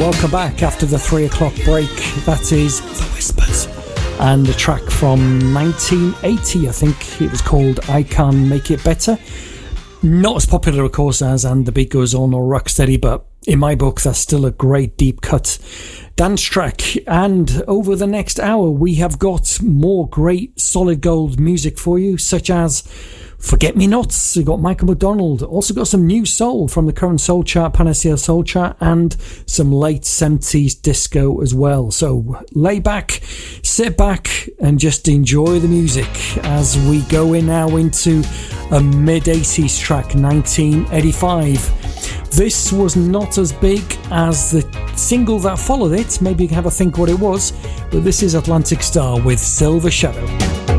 Welcome back after the 3 o'clock break. That is The Whispers and the track from 1980. I think it was called I Can Make It Better. Not as popular, of course, as And the Beat Goes On or Rocksteady, but in my book, that's still a great deep cut dance track. And over the next hour, we have got more great solid gold music for you, such as Forget Me Nots. We've got Michael McDonald. Also got some new soul from the current Soul Chart, Panacea Soul Chart, and some late 70s disco as well. So lay back, sit back, and just enjoy the music as we go in now into a mid-80s track, 1985. This was not as big as the single that followed it. Maybe you can have a think what it was, but this is Atlantic Star with Silver Shadow.